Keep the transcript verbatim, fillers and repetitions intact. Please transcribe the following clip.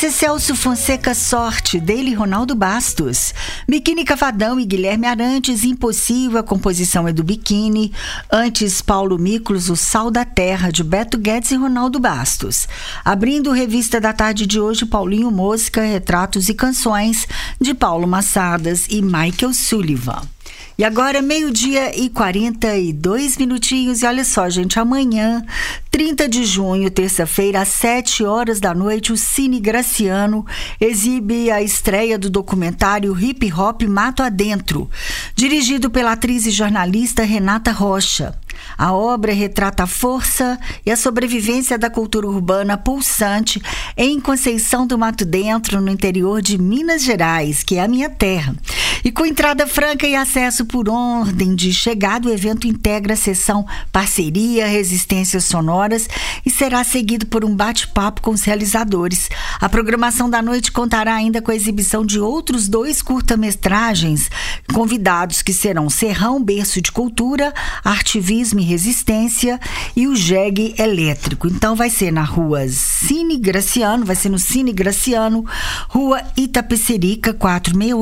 Celso Fonseca Sorte, dele Ronaldo Bastos. Biquíni Cavadão e Guilherme Arantes, Impossível, a composição é do Biquíni. Antes, Paulo Miklos, O Sal da Terra, de Beto Guedes e Ronaldo Bastos. Abrindo Revista da Tarde de hoje, Paulinho Mosca, Retratos e Canções, de Paulo Massadas e Michael Sullivan. E agora, meio-dia e quarenta e dois minutinhos. E olha só, gente, amanhã, trinta de junho, terça-feira, às sete horas da noite, o Cine Graciano exibe a estreia do documentário Hip Hop Mato Adentro, dirigido pela atriz e jornalista Renata Rocha. A obra retrata a força e a sobrevivência da cultura urbana pulsante em Conceição do Mato Dentro, no interior de Minas Gerais, que é a minha terra. E com entrada franca e acesso por ordem de chegada, o evento integra a sessão Parceria, Resistências Sonoras e será seguido por um bate-papo com os realizadores. A programação da noite contará ainda com a exibição de outros dois curta-metragens convidados, que serão Serrão, Berço de Cultura, Artivismo e Resistência e o Jegue Elétrico. Então vai ser na rua Cine Graciano, vai ser no Cine Graciano, rua Itapecerica quatrocentos e sessenta e oito,